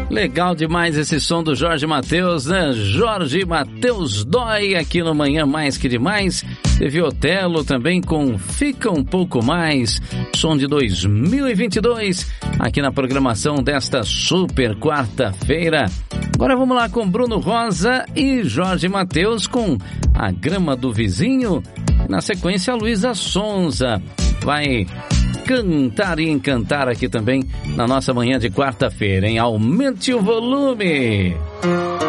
Legal demais esse som do Jorge Mateus, né? Jorge Mateus dói aqui no Manhã Mais Que Demais. Teve Otelo também com Fica Um Pouco Mais, som de 2022, aqui na programação desta super quarta-feira. Agora vamos lá com Bruno Rosa e Jorge Mateus com A Grama do Vizinho. Na sequência, Luísa Sonza vai cantar e encantar aqui também na nossa manhã de quarta-feira, hein? Aumente o volume!